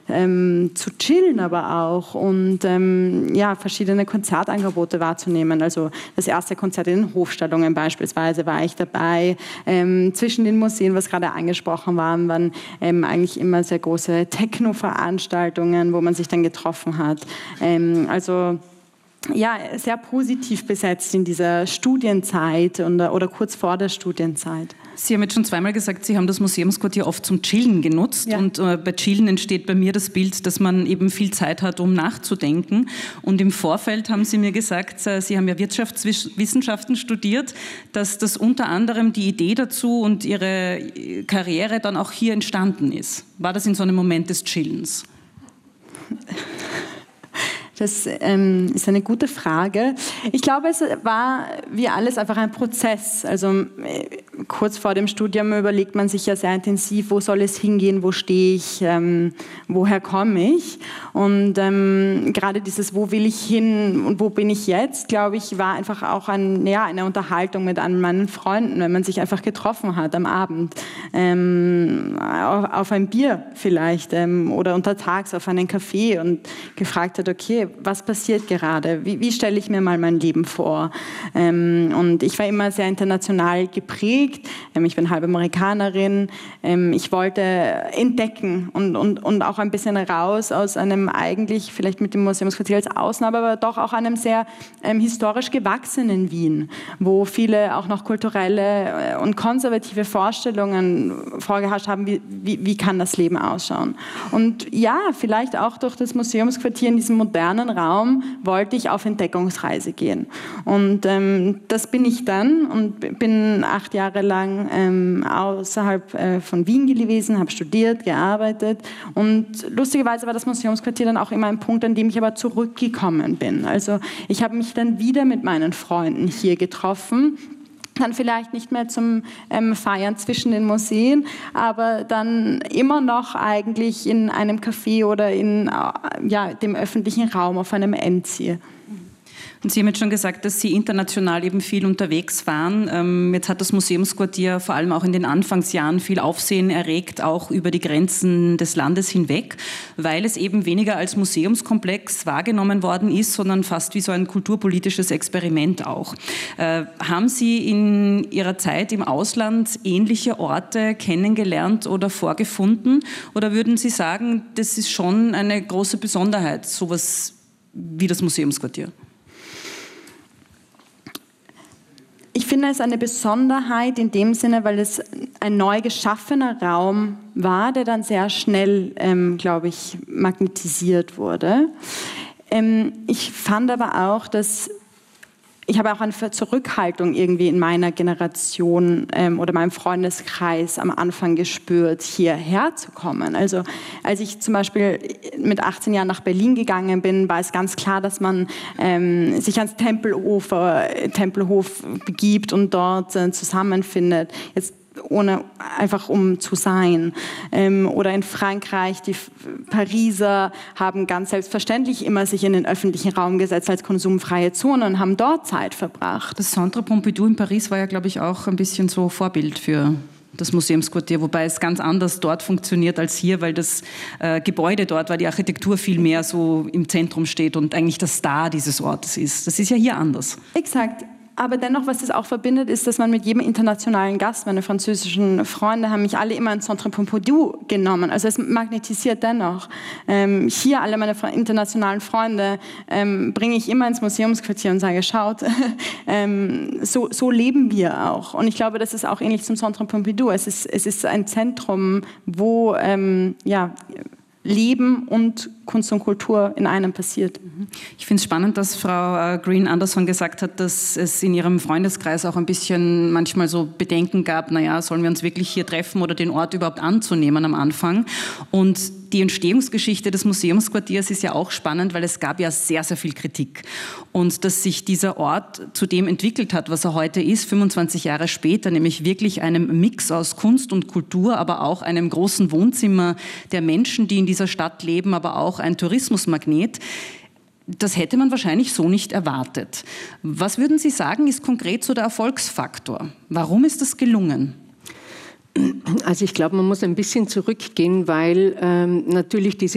zu chillen aber auch und verschiedene Konzertangebote wahrzunehmen. Also das erste Konzert in den Hofstallungen beispielsweise war ich dabei. Zwischen den Museen, was gerade angesprochen waren eigentlich immer sehr große Techno-Veranstaltungen, wo man sich dann getroffen hat. Sehr positiv besetzt in dieser Studienzeit oder kurz vor der Studienzeit. Sie haben jetzt schon zweimal gesagt, Sie haben das Museumsquartier oft zum Chillen genutzt. Ja. Und bei Chillen entsteht bei mir das Bild, dass man eben viel Zeit hat, um nachzudenken. Und im Vorfeld haben Sie mir gesagt, Sie haben ja Wirtschaftswissenschaften studiert, dass das unter anderem die Idee dazu und Ihre Karriere dann auch hier entstanden ist. War das in so einem Moment des Chillens? Das ist eine gute Frage. Ich glaube, es war wie alles einfach ein Prozess. Also kurz vor dem Studium überlegt man sich ja sehr intensiv, wo soll es hingehen, wo stehe ich, woher komme ich. Und gerade dieses, wo will ich hin und wo bin ich jetzt, glaube ich, war einfach auch eine Unterhaltung mit meinen Freunden, wenn man sich einfach getroffen hat am Abend, auf ein Bier vielleicht oder untertags auf einen Café und gefragt hat, okay, was passiert gerade? Wie stelle ich mir mal mein Leben vor? Und ich war immer sehr international geprägt. Ich bin halb Amerikanerin. Ich wollte entdecken und auch ein bisschen raus aus einem eigentlich, vielleicht mit dem Museumsquartier als Ausnahme, aber doch auch einem sehr historisch gewachsenen Wien, wo viele auch noch kulturelle und konservative Vorstellungen vorgeherrscht haben, wie kann das Leben ausschauen. Und ja, vielleicht auch durch das Museumsquartier in diesem modernen Raum wollte ich auf Entdeckungsreise gehen. Und das bin ich dann und bin 8 Jahre lang außerhalb von Wien gewesen, habe studiert, gearbeitet und lustigerweise war das Museumsquartier dann auch immer ein Punkt, an dem ich aber zurückgekommen bin. Also ich habe mich dann wieder mit meinen Freunden hier getroffen, dann vielleicht nicht mehr zum Feiern zwischen den Museen, aber dann immer noch eigentlich in einem Café oder in dem öffentlichen Raum auf einem Endziel. Und Sie haben jetzt schon gesagt, dass Sie international eben viel unterwegs waren. Jetzt hat das Museumsquartier vor allem auch in den Anfangsjahren viel Aufsehen erregt, auch über die Grenzen des Landes hinweg, weil es eben weniger als Museumskomplex wahrgenommen worden ist, sondern fast wie so ein kulturpolitisches Experiment auch. Haben Sie in Ihrer Zeit im Ausland ähnliche Orte kennengelernt oder vorgefunden? Oder würden Sie sagen, das ist schon eine große Besonderheit, sowas wie das Museumsquartier? Ich finde es eine Besonderheit in dem Sinne, weil es ein neu geschaffener Raum war, der dann sehr schnell, glaube ich, magnetisiert wurde. Ich fand aber auch, dass ich habe auch eine Zurückhaltung irgendwie in meiner Generation oder meinem Freundeskreis am Anfang gespürt, hierher zu kommen. Also als ich zum Beispiel mit 18 Jahren nach Berlin gegangen bin, war es ganz klar, dass man sich ans Tempelhof begibt und dort zusammenfindet. Jetzt ohne einfach um zu sein. Oder in Frankreich, die Pariser haben ganz selbstverständlich immer sich in den öffentlichen Raum gesetzt als konsumfreie Zone und haben dort Zeit verbracht. Das Centre Pompidou in Paris war ja, glaube ich, auch ein bisschen so Vorbild für das Museumsquartier, wobei es ganz anders dort funktioniert als hier, weil das Gebäude dort, weil die Architektur viel mehr so im Zentrum steht und eigentlich der Star dieses Ortes ist. Das ist ja hier anders. Exakt. Aber dennoch, was das auch verbindet, ist, dass man mit jedem internationalen Gast, meine französischen Freunde haben mich alle immer ins Centre Pompidou genommen. Also es magnetisiert dennoch. Hier alle meine internationalen Freunde bringe ich immer ins Museumsquartier und sage, schaut, so leben wir auch. Und ich glaube, das ist auch ähnlich zum Centre Pompidou. Es ist ein Zentrum, wo Leben und Kunst und Kultur in einem passiert. Ich finde es spannend, dass Frau Green Anderson gesagt hat, dass es in ihrem Freundeskreis auch ein bisschen manchmal so Bedenken gab, naja, sollen wir uns wirklich hier treffen oder den Ort überhaupt anzunehmen am Anfang. Und die Entstehungsgeschichte des Museumsquartiers ist ja auch spannend, weil es gab ja sehr, sehr viel Kritik. Und dass sich dieser Ort zu dem entwickelt hat, was er heute ist, 25 Jahre später, nämlich wirklich einem Mix aus Kunst und Kultur, aber auch einem großen Wohnzimmer der Menschen, die in dieser Stadt leben, aber auch ein Tourismusmagnet. Das hätte man wahrscheinlich so nicht erwartet. Was würden Sie sagen, ist konkret so der Erfolgsfaktor? Warum ist das gelungen? Also ich glaube, man muss ein bisschen zurückgehen, weil natürlich diese